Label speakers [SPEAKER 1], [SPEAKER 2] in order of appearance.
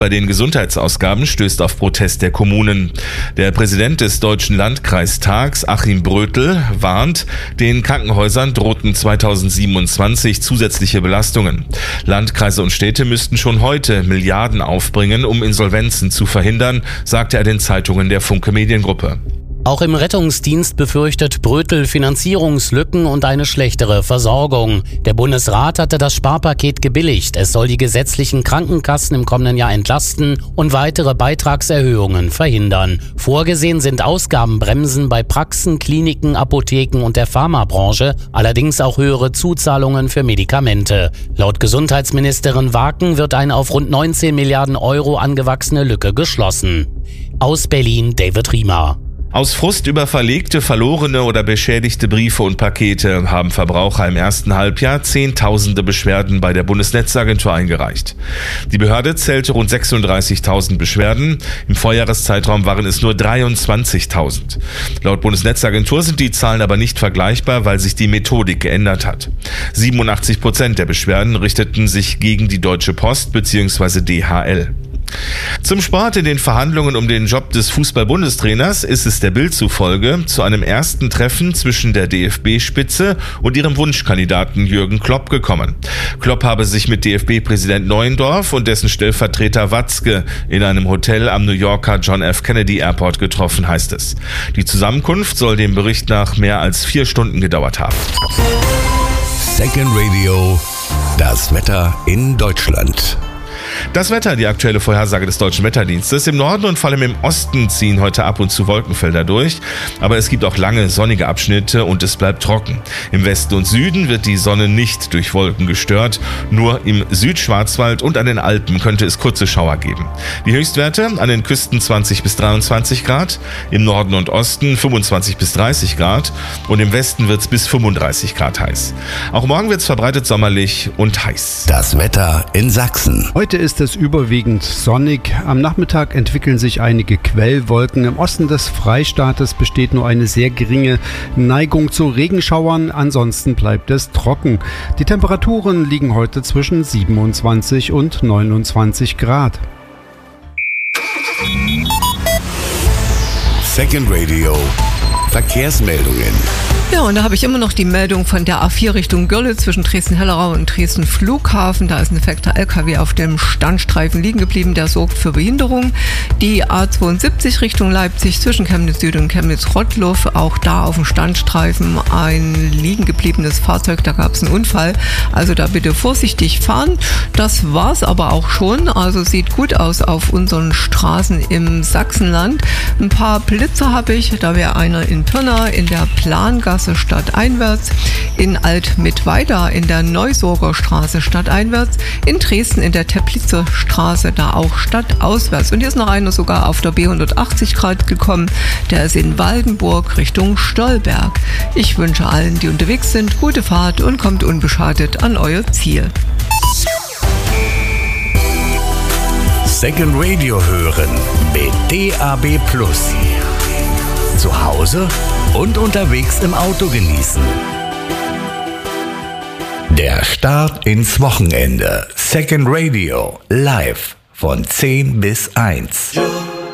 [SPEAKER 1] bei den Gesundheitsausgaben stößt auf Protest der Kommunen. Der Präsident des Deutschen Landkreistags, Achim Brötel, warnt, den Krankenhäusern drohten 2027 zusätzliche Belastungen. Landkreise und Städte müssten schon heute Milliarden aufbringen, um Insolvenzen zu verhindern, sagte er den Zeitungen der Funke Mediengruppe.
[SPEAKER 2] Auch im Rettungsdienst befürchtet Brötel Finanzierungslücken und eine schlechtere Versorgung. Der Bundesrat hatte das Sparpaket gebilligt. Es soll die gesetzlichen Krankenkassen im kommenden Jahr entlasten und weitere Beitragserhöhungen verhindern. Vorgesehen sind Ausgabenbremsen bei Praxen, Kliniken, Apotheken und der Pharmabranche, allerdings auch höhere Zuzahlungen für Medikamente. Laut Gesundheitsministerin Waken wird eine auf rund 19 Milliarden Euro angewachsene Lücke geschlossen. Aus Berlin David Riemer.
[SPEAKER 1] Aus Frust über verlegte, verlorene oder beschädigte Briefe und Pakete haben Verbraucher im ersten Halbjahr Zehntausende Beschwerden bei der Bundesnetzagentur eingereicht. Die Behörde zählte rund 36.000 Beschwerden. Im Vorjahreszeitraum waren es nur 23.000. Laut Bundesnetzagentur sind die Zahlen aber nicht vergleichbar, weil sich die Methodik geändert hat. 87% der Beschwerden richteten sich gegen die Deutsche Post bzw. DHL. Zum Sport. In den Verhandlungen um den Job des Fußball-Bundestrainers ist es der Bild zufolge zu einem ersten Treffen zwischen der DFB-Spitze und ihrem Wunschkandidaten Jürgen Klopp gekommen. Klopp habe sich mit DFB-Präsident Neuendorf und dessen Stellvertreter Watzke in einem Hotel am New Yorker John F. Kennedy Airport getroffen, heißt es. Die Zusammenkunft soll dem Bericht nach mehr als 4 Stunden gedauert haben.
[SPEAKER 3] Second Radio, das Wetter in Deutschland.
[SPEAKER 1] Das Wetter, die aktuelle Vorhersage des Deutschen Wetterdienstes. Im Norden und vor allem im Osten ziehen heute ab und zu Wolkenfelder durch, aber es gibt auch lange sonnige Abschnitte und es bleibt trocken. Im Westen und Süden wird die Sonne nicht durch Wolken gestört, nur im Südschwarzwald und an den Alpen könnte es kurze Schauer geben. Die Höchstwerte an den Küsten 20 bis 23 Grad, im Norden und Osten 25 bis 30 Grad und im Westen wird es bis 35 Grad heiß. Auch morgen wird es verbreitet sommerlich und heiß.
[SPEAKER 3] Das Wetter in Sachsen.
[SPEAKER 4] Heute ist es überwiegend sonnig. Am Nachmittag entwickeln sich einige Quellwolken. Im Osten des Freistaates besteht nur eine sehr geringe Neigung zu Regenschauern. Ansonsten bleibt es trocken. Die Temperaturen liegen heute zwischen 27 und 29 Grad.
[SPEAKER 3] Second Radio. Verkehrsmeldungen.
[SPEAKER 5] Ja, und da habe ich immer noch die Meldung von der A4 Richtung Görlitz zwischen Dresden-Hellerau und Dresden-Flughafen. Da ist ein defekter LKW auf dem Standstreifen liegen geblieben, der sorgt für Behinderung. Die A72 Richtung Leipzig zwischen Chemnitz Süd und Chemnitz-Rottluff, auch da auf dem Standstreifen ein liegen gebliebenes Fahrzeug, da gab es einen Unfall. Also da bitte vorsichtig fahren. Das war's aber auch schon. Also sieht gut aus auf unseren Straßen im Sachsenland. Ein paar Blitzer habe ich, da wäre einer in Pirna in der Plangasse stadteinwärts, in Alt-Mittweida in der Neusorger Straße stadteinwärts, in Dresden in der Teplitzer Straße da auch stadtauswärts. Und hier ist noch einer sogar auf der B180 Grad gekommen, der ist in Waldenburg Richtung Stolberg. Ich wünsche allen, die unterwegs sind, gute Fahrt und kommt unbeschadet an euer Ziel.
[SPEAKER 3] Second Radio hören mit DAB+. Zu Hause und unterwegs im Auto genießen. Der Start ins Wochenende. Second Radio live von 10 bis 1.